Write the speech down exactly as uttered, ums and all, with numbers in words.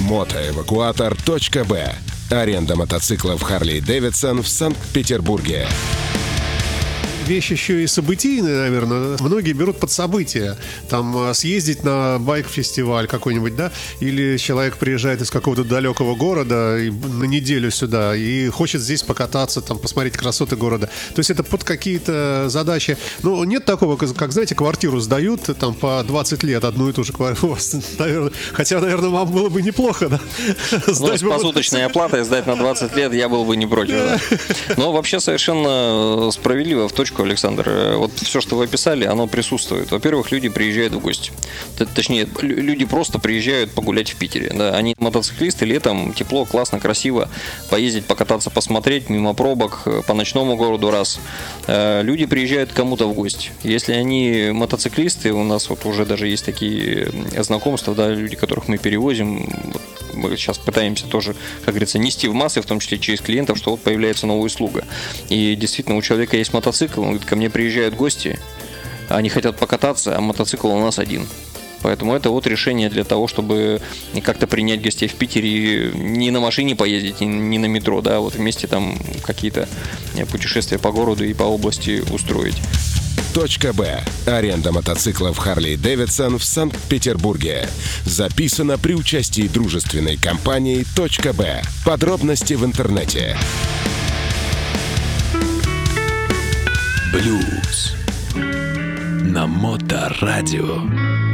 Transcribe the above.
мотоэвакуатор точка бэ. Аренда мотоциклов Harley Davidson в Санкт-Петербурге. Вещь еще и событийная, наверное. Многие берут под событие. Там съездить на байк-фестиваль какой-нибудь, да? Или человек приезжает из какого-то далекого города и на неделю сюда и хочет здесь покататься, там, посмотреть красоты города. То есть это под какие-то задачи. Ну, нет такого, как, знаете, квартиру сдают там по двадцать лет, одну и ту же квартиру. Наверное, хотя, наверное, вам было бы неплохо, да? Ну, с посуточной оплатой сдать на двадцать лет я был бы не против, да. Но вообще совершенно справедливо в точку, Александр. Вот все, что вы описали, оно присутствует. Во-первых, люди приезжают в гости. Точнее, люди просто приезжают погулять в Питере. Да. Они мотоциклисты, летом тепло, классно, красиво. Поездить, покататься, посмотреть, мимо пробок, по ночному городу раз. Люди приезжают к кому-то в гости. Если они мотоциклисты, у нас вот уже даже есть такие знакомства, да, люди, которых мы перевозим. Мы сейчас пытаемся тоже, как говорится, нести в массы, в том числе через клиентов, что вот появляется новая услуга. И действительно, у человека есть мотоцикл, он говорит, ко мне приезжают гости, они хотят покататься, а мотоцикл у нас один. Поэтому это вот решение для того, чтобы как-то принять гостей в Питере, не на машине поездить, не на метро, да, вот вместе там какие-то путешествия по городу и по области устроить. Точка Б. Аренда мотоциклов Harley Davidson в Санкт-Петербурге. Записано при участии дружественной компании Точка Б. Подробности в интернете. Блюз на Моторадио.